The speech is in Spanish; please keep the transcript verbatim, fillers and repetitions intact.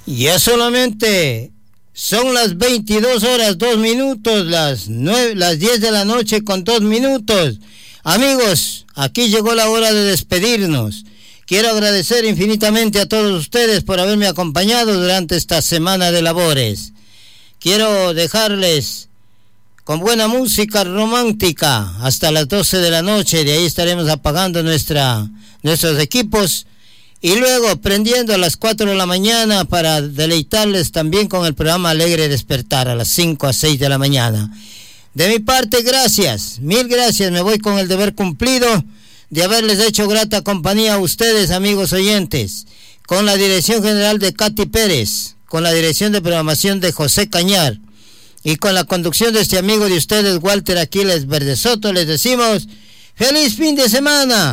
Ya solamente son las veintidós horas, dos minutos, las nueve, las diez de la noche con dos minutos. Amigos, aquí llegó la hora de despedirnos. Quiero agradecer infinitamente a todos ustedes por haberme acompañado durante esta semana de labores. Quiero dejarles con buena música romántica hasta las doce de la noche. De ahí estaremos apagando nuestra, nuestros equipos y luego prendiendo a las cuatro de la mañana para deleitarles también con el programa Alegre Despertar a las cinco a seis de la mañana. De mi parte, gracias, mil gracias. Me voy con el deber cumplido de haberles hecho grata compañía a ustedes, amigos oyentes, con la dirección general de Katy Pérez, con la dirección de programación de José Cañar y con la conducción de este amigo de ustedes, Walter Aquiles Verdesoto. Les decimos ¡feliz fin de semana!